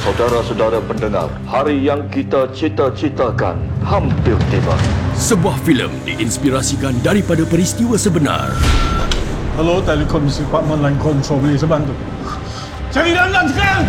Saudara-saudara pendengar, hari yang kita cita-citakan hampir tiba. Sebuah filem diinspirasikan daripada peristiwa sebenar. Hello, Telekom Department Line Control, boleh saya bantu? Cari Lanlan sekarang!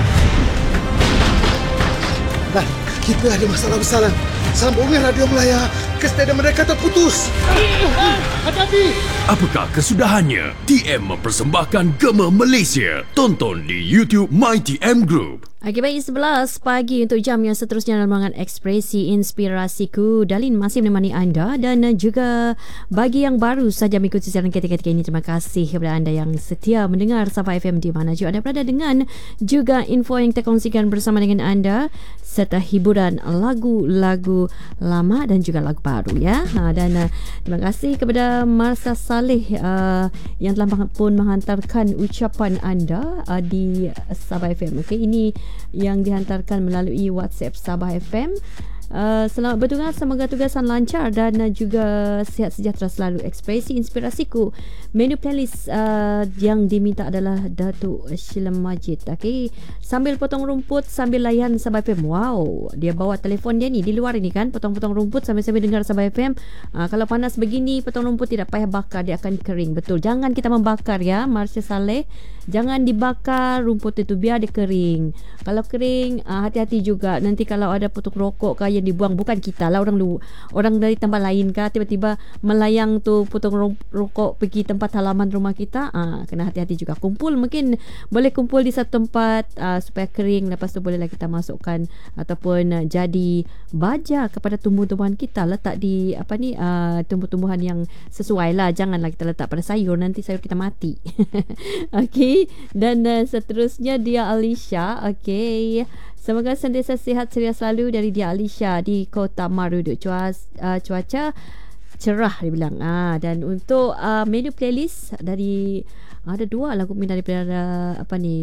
Lan, kita ada masalah besar, Lan. Sambungan radio Melaya ke stadium mereka terputus. Hati-hati! Apakah kesudahannya? TM mempersembahkan Gema Malaysia. Tonton di YouTube MyTM Group. Okey, baik, 11 pagi untuk jam yang seterusnya dalam ruangan Ekspresi Inspirasiku. Dalin masih menemani anda dan juga bagi yang baru saja mengikuti siaran ketika ini, terima kasih kepada anda yang setia mendengar Sabah FM di mana juga anda berada, dengan juga info yang kita kongsikan bersama dengan anda serta hiburan lagu-lagu lama dan juga lagu baru ya. Dan terima kasih kepada Marsa Saleh yang telah pun menghantarkan ucapan anda di Sabah FM. Okey, ini yang dihantarkan melalui WhatsApp Sabah FM. Selamat bertugas, semoga tugasan lancar dan juga sihat sejahtera selalu. Ekspresi Inspirasiku. Menu playlist yang diminta adalah Datuk Sheila Majid. Okay. Sambil potong rumput, sambil layan Sabah FM. Wow, dia bawa telefon dia ni di luar ini kan, potong-potong rumput sambil-sambil dengar Sabah FM. Kalau panas begini, potong rumput tidak payah bakar, dia akan kering. Betul, jangan kita membakar ya, Marsha Saleh. Jangan dibakar rumput itu, biar dia kering. Kalau kering, hati-hati juga. Nanti kalau ada putuk rokok kah yang dibuang, bukan kita lah, orang dari tempat lain kah tiba-tiba melayang tu putung rokok pergi tempat halaman rumah kita, kena hati-hati juga. Kumpul, mungkin boleh kumpul di satu tempat supaya kering. Lepas tu bolehlah kita masukkan ataupun jadi baja kepada tumbuh-tumbuhan kita. Letak di tumbuh-tumbuhan yang sesuai lah. Janganlah kita letak pada sayur, nanti sayur kita mati. Okey, dan seterusnya Dia Alisha. Okey, semoga sentiasa sihat seria selalu dari Dia Alisha di Kota Marudu. Cuaca cerah dia bilang. Dan untuk menu playlist dari ada dua lagu daripada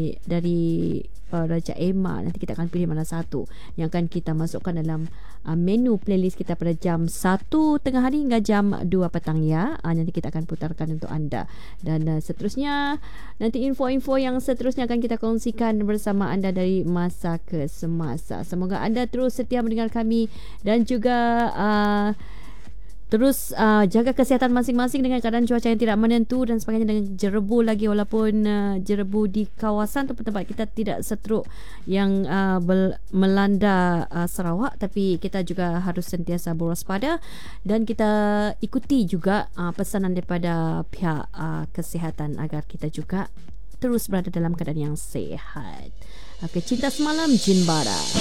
dari Raja Emma. Nanti kita akan pilih mana satu yang akan kita masukkan dalam menu playlist kita pada jam 1 tengah hari hingga jam 2 petang ya. Nanti kita akan putarkan untuk anda. Dan seterusnya, nanti info-info yang seterusnya akan kita kongsikan bersama anda dari masa ke semasa. Semoga anda terus setia mendengar kami dan juga terus jaga kesihatan masing-masing dengan keadaan cuaca yang tidak menentu dan sebagainya, dengan jerebu lagi, walaupun jerebu di kawasan atau tempat kita tidak seteruk yang melanda Sarawak, tapi kita juga harus sentiasa berwaspada dan kita ikuti juga pesanan daripada pihak kesihatan agar kita juga terus berada dalam keadaan yang sihat. Okey, Cinta Semalam, Jin Bara.